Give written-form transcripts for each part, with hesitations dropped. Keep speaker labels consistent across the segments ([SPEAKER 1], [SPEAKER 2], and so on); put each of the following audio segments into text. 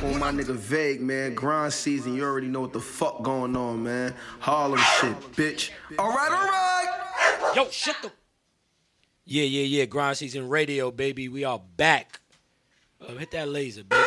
[SPEAKER 1] On my nigga Vague, man. Grind season, you already know what the fuck going on, man. Harlem shit, bitch. All right.
[SPEAKER 2] Yo, shut the... Yeah. Grind season radio, baby. We are back. Hit that laser, baby.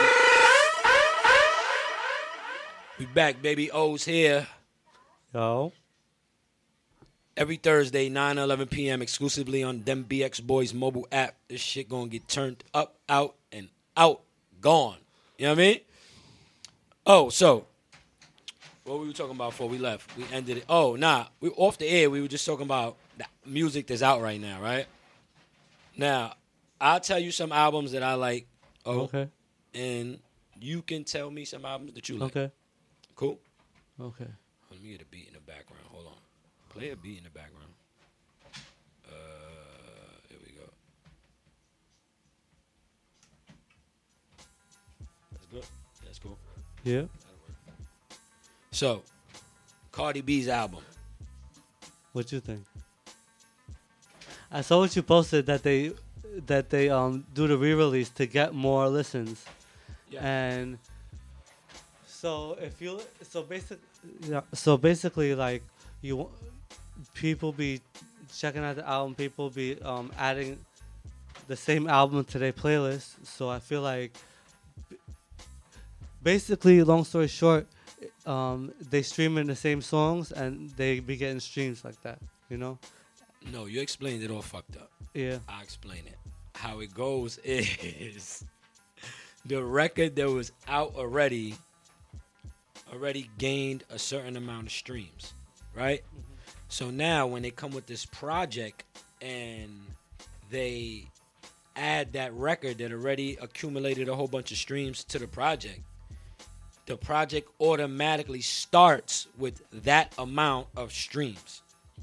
[SPEAKER 2] We back, baby. O's here.
[SPEAKER 3] Yo.
[SPEAKER 2] Every Thursday, 9 to 11 p.m. exclusively on Them BX Boys mobile app. This shit gonna get turned up, out, and out. Gone. You know what I mean? Oh, so what we were talking about before we left? We ended it. Oh, nah. We off the air. We were just talking about the music that's out right now, right? Now, I'll tell you some albums that I like. Oh,
[SPEAKER 3] Okay.
[SPEAKER 2] And you can tell me some albums that you like.
[SPEAKER 3] Okay.
[SPEAKER 2] Cool?
[SPEAKER 3] Okay.
[SPEAKER 2] Let me get a beat in the background. Hold on. Play a beat in the background. Here we go. That's good. That's cool.
[SPEAKER 3] Yeah.
[SPEAKER 2] So, Cardi B's album.
[SPEAKER 3] What you think? I saw what you posted that they do the re-release to get more listens.
[SPEAKER 2] Yeah.
[SPEAKER 3] And so basically like people be checking out the album, people be adding the same album to their playlist. So I feel like basically, long story short, they streaming the same songs and they be getting streams like that, you know?
[SPEAKER 2] No, you explained it all fucked up.
[SPEAKER 3] Yeah.
[SPEAKER 2] I'll explain it. How it goes is the record that was out already gained a certain amount of streams, right? Mm-hmm. So now when they come with this project and they add that record that already accumulated a whole bunch of streams to the project automatically starts with that amount of streams.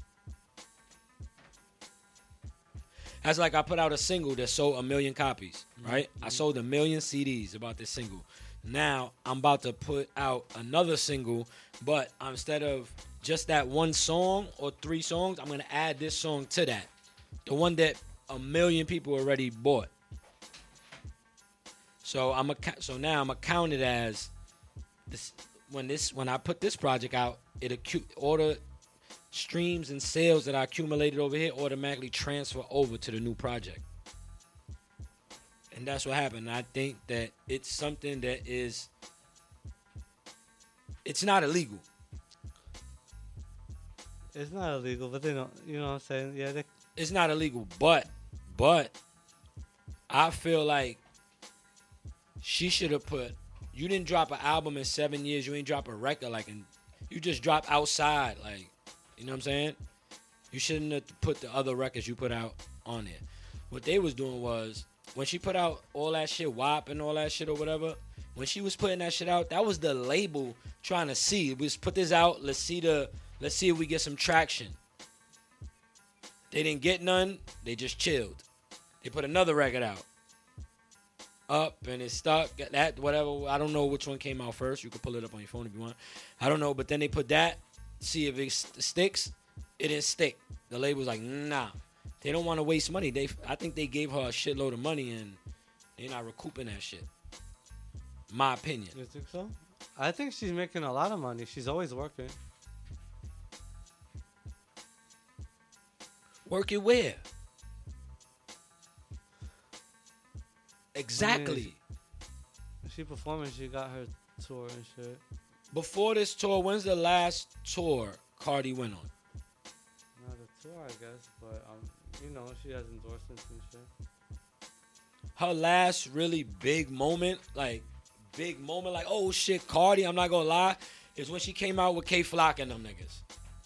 [SPEAKER 2] That's like I put out a single that sold 1 million copies, right? Mm-hmm. I sold 1 million CDs about this single. Now I'm about to put out another single, but instead of just that one song or 3 songs, I'm gonna add this song to that, the one that 1 million people already bought. So now I'm gonna count it as this when I put this project out, all the streams and sales that I accumulated over here automatically transfer over to the new project. And that's what happened. I think that it's something that it's not illegal.
[SPEAKER 3] It's not illegal, but they don't, you know what I'm saying? Yeah,
[SPEAKER 2] it's not illegal, but I feel like she should have you didn't drop an album in 7 years, you ain't drop a record you just dropped Outside, like, you know what I'm saying? You shouldn't have put the other records you put out on there. What they was doing was, when she put out all that shit, WAP and all that shit or whatever, when she was putting that shit out, that was the label trying to see. We just put this out, let's see if we get some traction. They didn't get none, they just chilled. They put another record out. Up and it stuck, that, whatever, I don't know which one came out first. You can pull it up on your phone if you want. I don't know, but then they put that, see if it sticks. It didn't stick. The label's like, nah. They don't want to waste money. I think they gave her a shitload of money and they're not recouping that shit. My opinion.
[SPEAKER 3] You think so? I think she's making a lot of money. She's always working.
[SPEAKER 2] Working where? Exactly.
[SPEAKER 3] I mean, she performing, she got her tour and shit.
[SPEAKER 2] Before this tour, when's the last tour Cardi went on?
[SPEAKER 3] Not a tour, I guess, but you know, she has endorsements and shit.
[SPEAKER 2] Her last really big moment, like oh shit, Cardi, I'm not gonna lie, is when she came out with K Flock and them niggas.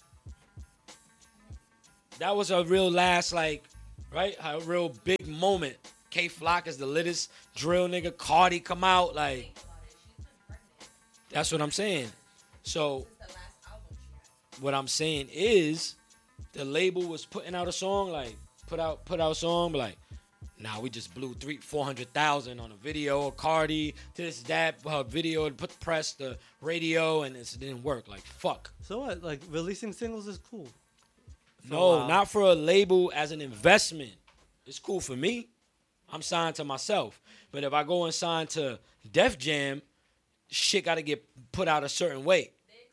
[SPEAKER 2] That was a real last, like, right? A real big moment. K Flock is the littest drill nigga. Cardi come out, like, that's what I'm saying. So what I'm saying is the label was putting out a song, like, put out a song, but like, nah, we just blew 400,000 on a video of Cardi, this, that, her video, put the press, the radio, and it didn't work. Like, fuck.
[SPEAKER 3] So what? Like, releasing singles is cool.
[SPEAKER 2] No, not for a label as an investment. It's cool for me. I'm signed to myself. But if I go and sign to Def Jam, shit got to get put out a certain way.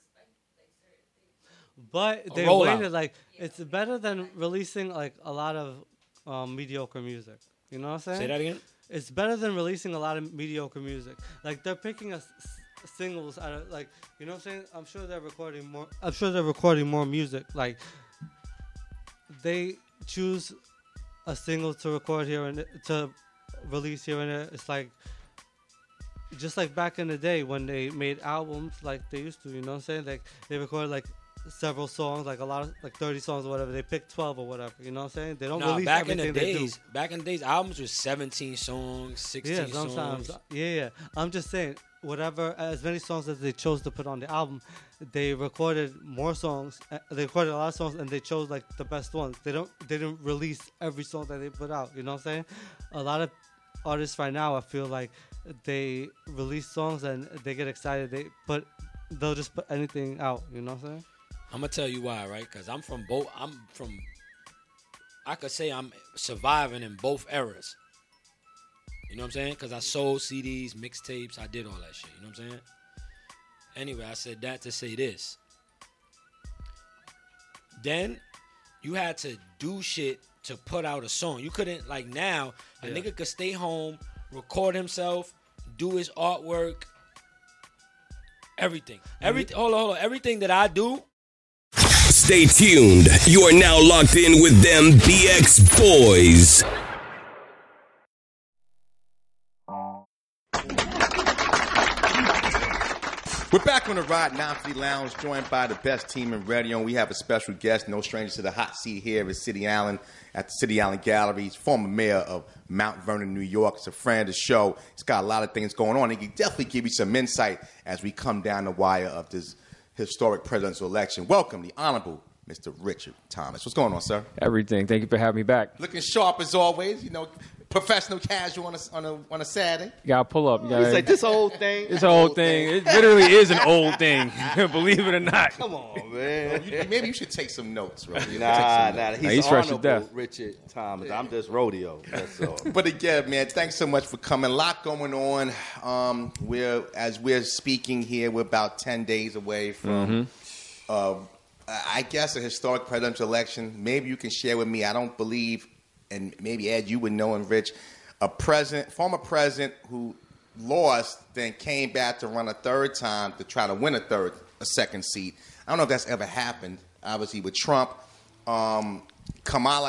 [SPEAKER 3] But they
[SPEAKER 2] rollout.
[SPEAKER 3] waited, like, it's better than releasing, like, a lot of mediocre music. You know what I'm saying?
[SPEAKER 2] Say that again?
[SPEAKER 3] It's better than releasing a lot of mediocre music. Like, they're picking singles out of, like, you know what I'm saying? I'm sure they're recording more music. Like, they choose a single to record here and to release here and there. It's like, just like back in the day when they made albums like they used to, you know what I'm saying? Like, they recorded, like, several songs, like a lot of, like 30 songs or whatever. They pick 12 or whatever. You know what I'm saying? They don't release everything they do.
[SPEAKER 2] Back in the days, albums was 17 songs, 16
[SPEAKER 3] sometimes.
[SPEAKER 2] songs.
[SPEAKER 3] Yeah. I'm just saying, whatever, as many songs as they chose to put on the album, they recorded more songs. They recorded a lot of songs, and they chose like the best ones. They didn't release every song that they put out. You know what I'm saying? A lot of artists right now, I feel like they release songs and they get excited. They'll just put anything out. You know what I'm saying?
[SPEAKER 2] I'm gonna tell you why, right? Because I could say I'm surviving in both eras. You know what I'm saying? Because I sold CDs, mixtapes, I did all that shit. You know what I'm saying? Anyway, I said that to say this. Then you had to do shit to put out a song. You couldn't, like now, a nigga could stay home, record himself, do his artwork, everything. Hold on. Everything that I do.
[SPEAKER 4] Stay tuned. You are now locked in with them BX Boys.
[SPEAKER 5] We're back on the Rod 930 Lounge, joined by the best team in radio, and we have a special guest, no stranger to the hot seat here at City Island, at the City Island Galleries, former mayor of Mount Vernon, New York. It's a friend of the show. He's got a lot of things going on. He can definitely give you some insight as we come down the wire of this historic presidential election. Welcome, the Honorable Mr. Richard Thomas. What's going on, sir?
[SPEAKER 6] Everything. Thank you for having me back.
[SPEAKER 5] Looking sharp as always. You know, professional casual on a Saturday.
[SPEAKER 6] You gotta pull up.
[SPEAKER 5] It's like this old thing.
[SPEAKER 6] It's an old thing. It literally is an old thing. Believe it or not.
[SPEAKER 5] Come on, man. Maybe you should take some notes, bro.
[SPEAKER 7] Nah.
[SPEAKER 6] He's fresh to death.
[SPEAKER 7] Richard Thomas. I'm just rodeo. That's all.
[SPEAKER 5] But again, man, thanks so much for coming. A lot going on. As we're speaking here, we're about 10 days away from, I guess, a historic presidential election. Maybe you can share with me. I don't believe, and maybe Ed, you would know, and Rich, former president who lost, then came back to run a third time to try to win a second seat. I don't know if that's ever happened. Obviously, with Trump, Kamala,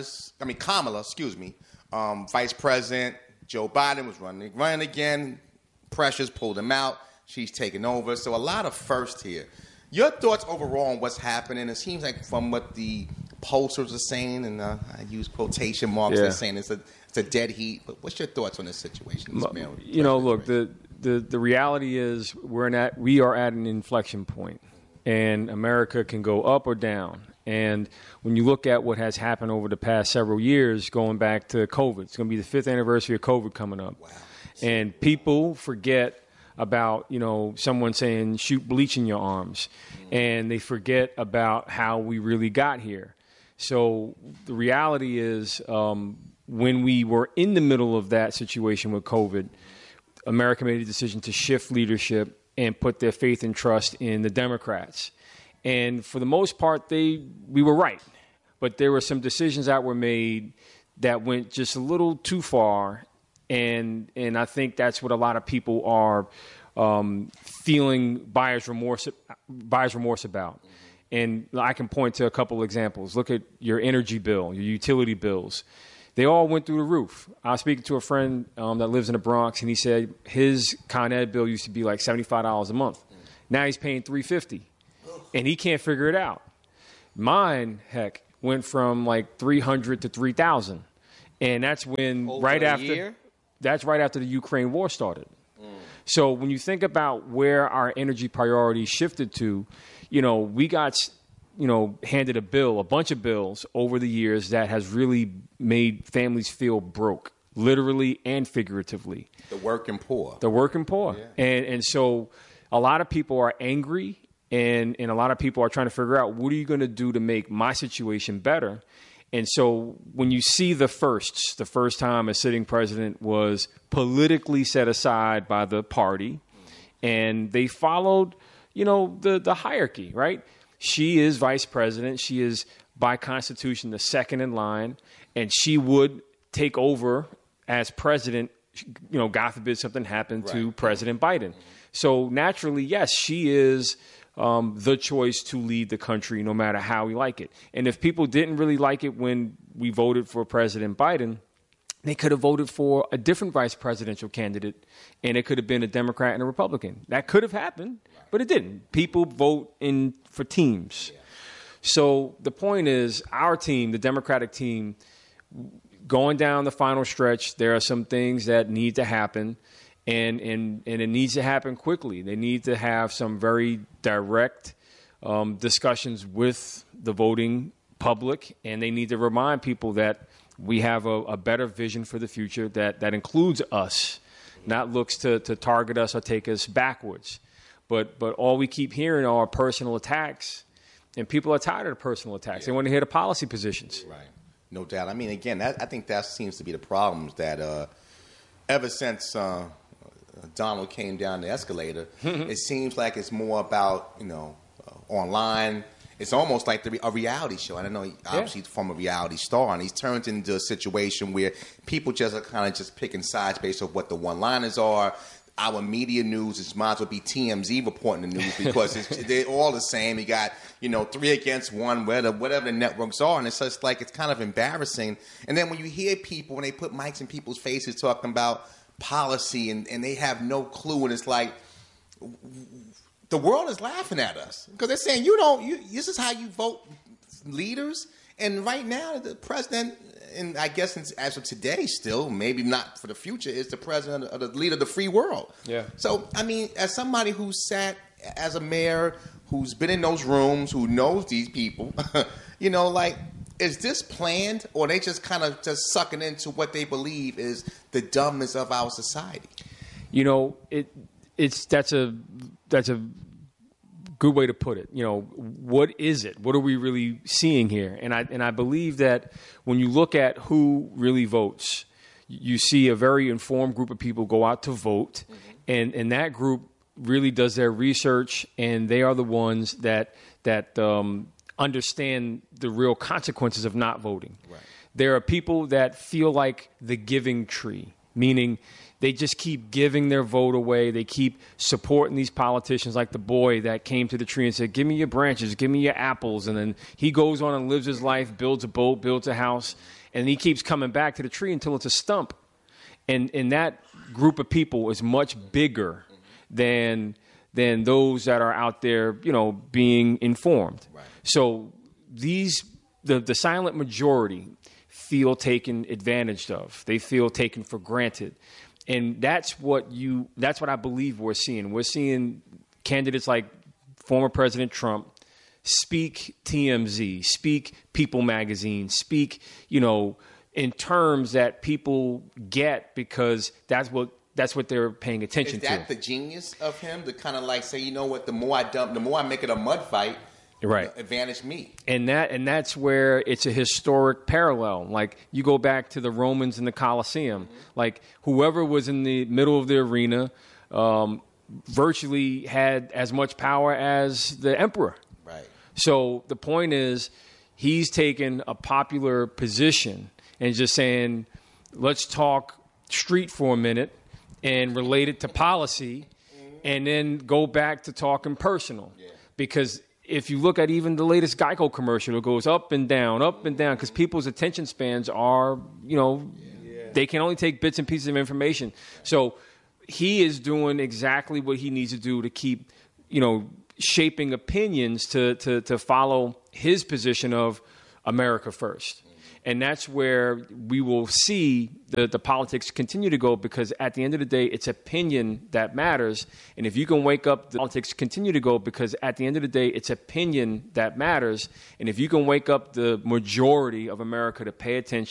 [SPEAKER 5] Vice President Joe Biden was running again. Pressures pulled him out. She's taken over. So a lot of firsts here. Your thoughts overall on what's happening? It seems like from what the pollsters are saying, and I use quotation marks, they're saying it's a dead heat. But what's your thoughts on this situation?
[SPEAKER 6] Look, the reality is we are at an inflection point, and America can go up or down. And when you look at what has happened over the past several years, going back to COVID, it's going to be the 5th anniversary of COVID coming up. Wow. And people forget about, someone saying, shoot bleach in your arms. And they forget about how we really got here. So the reality is when we were in the middle of that situation with COVID, America made a decision to shift leadership and put their faith and trust in the Democrats. And for the most part, we were right. But there were some decisions that were made that went just a little too far. And I think that's what a lot of people are feeling buyer's remorse about. And I can point to a couple examples. Look at your energy bill, your utility bills. They all went through the roof. I was speaking to a friend that lives in the Bronx, and he said his Con Ed bill used to be like $75 a month. Now he's paying $350, and he can't figure it out. Mine, heck, went from like $300 to $3,000, and that's when That's right after the Ukraine war started. So when you think about where our energy priorities shifted to, we got, handed a bunch of bills over the years that has really made families feel broke, literally and figuratively.
[SPEAKER 5] The working poor.
[SPEAKER 6] Yeah. And so a lot of people are angry, and a lot of people are trying to figure out, what are you going to do to make my situation better? And so when you see the first time a sitting president was politically set aside by the party and they followed, the hierarchy, right? She is vice president. She is, by Constitution, the second in line, and she would take over as president, God forbid something happened to President Biden. So naturally, yes, she is the choice to lead the country no matter how we like it. And if people didn't really like it when we voted for President Biden, they could have voted for a different vice presidential candidate, and it could have been a Democrat and a Republican. That could have happened, but it didn't. People vote for teams. Yeah. So the point is, our team, the Democratic team, going down the final stretch, there are some things that need to happen. And it needs to happen quickly. They need to have some very direct discussions with the voting public, and they need to remind people that we have a better vision for the future that includes us, not looks to target us or take us backwards. But all we keep hearing are personal attacks, and people are tired of the personal attacks. Yeah. They want to hear the policy positions.
[SPEAKER 5] Right. No doubt. I mean, again, I think that seems to be the problems that ever since Donald came down the escalator, it seems like it's more about, online. It's almost like a reality show. And I know obviously he's from a reality star, and he's turned into a situation where people just are kind of just picking sides based on what the one-liners are. Our media news might as well be TMZ reporting the news because they're all the same. You got, 3 against 1, whatever the networks are, and it's just like it's kind of embarrassing. And then when you hear people, when they put mics in people's faces talking about policy and they have no clue, and it's like the world is laughing at us because they're saying this is how you vote leaders. And right now the president, and I guess as of today still, maybe not for the future, is the president of the leader of the free world.
[SPEAKER 6] Yeah.
[SPEAKER 5] So I mean, as somebody who sat as a mayor, who's been in those rooms, who knows these people, is this planned, or are they just kind of just sucking into what they believe is the dumbness of our society?
[SPEAKER 6] That's a good way to put it. What is it? What are we really seeing here? And I believe that when you look at who really votes, you see a very informed group of people go out to vote, and that group really does their research, and they are the ones that understand the real consequences of not voting. Right. There are people that feel like the giving tree, meaning they just keep giving their vote away. They keep supporting these politicians like the boy that came to the tree and said, give me your branches, give me your apples. And then he goes on and lives his life, builds a boat, builds a house, and he keeps coming back to the tree until it's a stump. And that group of people is much bigger than those that are out there, being informed. Right. So the silent majority feel taken advantage of. They feel taken for granted. And that's what I believe we're seeing. We're seeing candidates like former President Trump speak TMZ, speak People Magazine, speak, in terms that people get because that's what they're paying attention to.
[SPEAKER 5] Is that the genius of him to kind of like say, you know what, the more I dump, the more I make it a mud fight,
[SPEAKER 6] right,
[SPEAKER 5] advantage me.
[SPEAKER 6] And that's where it's a historic parallel. Like you go back to the Romans in the Colosseum, like whoever was in the middle of the arena virtually had as much power as the emperor.
[SPEAKER 5] Right.
[SPEAKER 6] So the point is, he's taken a popular position and just saying, let's talk street for a minute and relate it to policy, and then go back to talking personal. Yeah. Because if you look at even the latest Geico commercial, it goes up and down, because people's attention spans are, they can only take bits and pieces of information. So he is doing exactly what he needs to do to keep, shaping opinions to follow his position of America first. And that's where we will see the politics continue to go, because at the end of the day, it's opinion that matters. And if you can wake up, the politics continue to go, because at the end of the day, it's opinion that matters. And if you can wake up the majority of America to pay attention